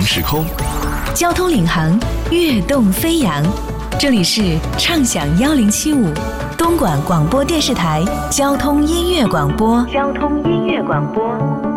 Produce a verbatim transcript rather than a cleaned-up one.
时空， 交通领航，跃动飞扬。这里是畅享幺零七五东莞广播电视台交通音乐广播。交通音乐广播。